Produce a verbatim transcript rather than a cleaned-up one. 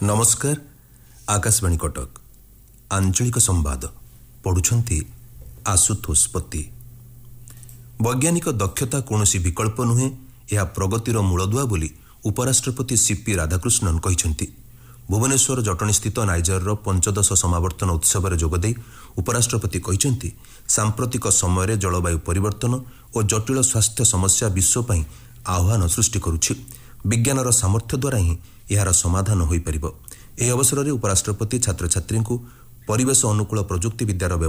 नमस्कार आकाशवाणी कटक आंचलिक संवाद पढ़ुछंती आशुतोष पति। वैज्ञानिक दक्षता कौनसी विकल्प नुहे, यह प्रगतिर मूलदुआ बोली उपराष्ट्रपति सीपी राधाकृष्णन कहिसेंती। भुवनेश्वर जटणी स्थित नाइजर पंचदश समावर्तन उत्सव जोगदे उपराष्ट्रपति कहिसेंती सांप्रतिक समय जलवायु परिवर्तन और जटिल स्वास्थ्य समस्या विश्व आह्वान सृष्टि करुछि। विज्ञानर सामर्थ्य द्वारा ही यार समाधान हो पारिब। एही अवसर में उपराष्ट्रपति छात्र छात्री को परिवेश अनुकूल प्रजुक्ति विद्यार